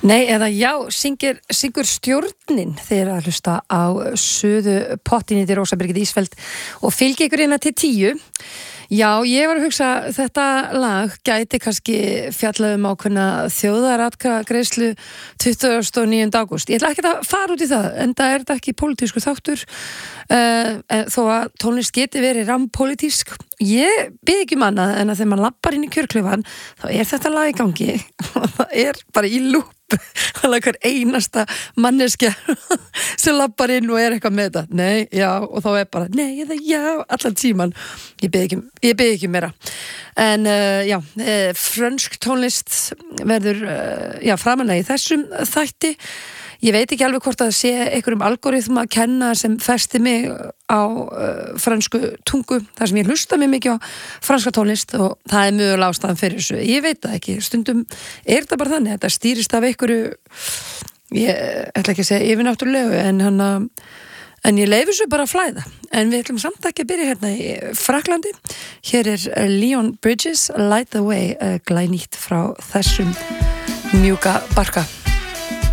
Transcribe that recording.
Nei, eða já, syngur stjórnin þegar að hlusta á Suðu pottin í Rósa Birgit Ísfeld og fylgi ykkur hérna til 10. Já, ég var að hugsa þetta lag gæti kannski fjallað ákveðna þjóðaratkvæðagreiðslu 29. ágúst. Ég ætla ekki að fara út í það, enda þetta ekki pólitískur þáttur, þó að tónlist geti verið rammpólitísk. Ég bið ekki annað en að þegar maður lappar inn í kjörklefan, þá þetta lag í gangi og það bara í lúp. Hver einasta manneskja sem lappar inn og eitthvað með þetta. Nei, já, og þá bara nei eða já, allan tíman. Ég bið ekki meira. En já, frönsk tónlist verður framanlega í þessum þætti. Ég veit ekki alveg hvort að sé einhverjum algoritma að kenna sem festi mig á fransku tungu, þar sem ég hlusta mig mikið á franska tónlist og það mögulega ástæðan fyrir þessu. Ég veit það ekki, stundum þetta bara þannig, þetta stýrist af einhverju, ég ætla ekki að segja yfirnáttúrulegu, en ég leyfi svo bara að flæða. En við ætlum samt ekki að byrja hérna í Fraklandi. Hér Leon Bridges, Light the Way, glænýtt frá þessum mjúka barka.